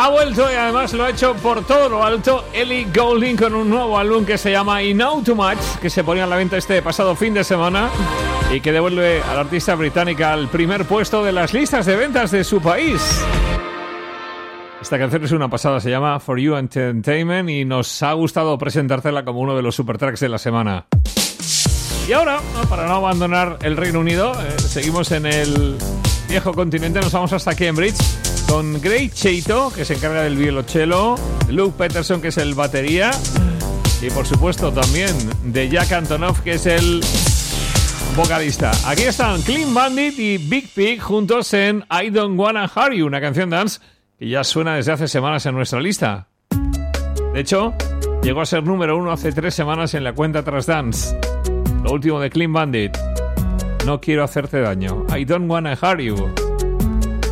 Ha vuelto y además lo ha hecho por todo lo alto Ellie Goulding con un nuevo álbum que se llama I Know Too Much, que se ponía a la venta este pasado fin de semana y que devuelve a la artista británica al primer puesto de las listas de ventas de su país. Esta canción es una pasada, se llama For You Entertainment y nos ha gustado presentártela como uno de los supertracks de la semana. Y ahora, para no abandonar el Reino Unido, seguimos en el viejo continente, nos vamos hasta Cambridge con Greg Cheito, que se encarga del violonchelo, Luke Peterson, que es el batería, y por supuesto también de Jack Antonoff, que es el vocalista. Aquí están Clean Bandit y Big Pig juntos en I Don't Wanna Hurt You, una canción dance que ya suena desde hace semanas en nuestra lista. De hecho, llegó a ser número 1 hace 3 semanas en la cuenta Tras Dance. Lo último de Clean Bandit, No quiero hacerte daño, I Don't Wanna Hurt You.